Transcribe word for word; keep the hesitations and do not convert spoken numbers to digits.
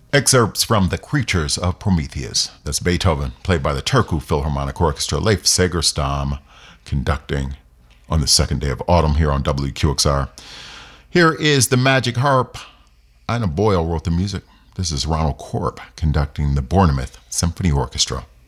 Excerpts from The Creatures of Prometheus. That's Beethoven, played by the Turku Philharmonic Orchestra. Leif Segerstam conducting on the second day of autumn here on W Q X R. Here is the Magic Harp. Ina Boyle wrote the music. This is Ronald Korb conducting the Bournemouth Symphony Orchestra.